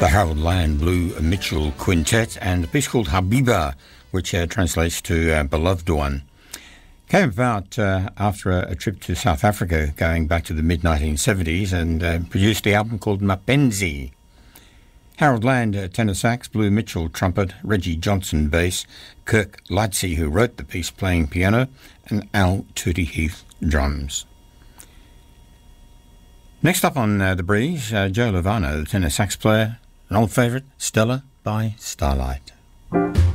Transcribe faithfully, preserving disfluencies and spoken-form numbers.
The Harold Land Blue Mitchell Quintet and a piece called Habiba, which uh, translates to uh, Beloved One. Came about uh, after a, a trip to South Africa going back to the mid nineteen seventies and uh, produced the album called Mapenzi. Harold Land, uh, tenor sax, Blue Mitchell trumpet, Reggie Johnson bass, Kirk Lightsey, who wrote the piece, playing piano, and Al Tootie Heath drums. Next up on uh, The Breeze, uh, Joe Lovano, the tenor sax player, an old favourite, Stella by Starlight.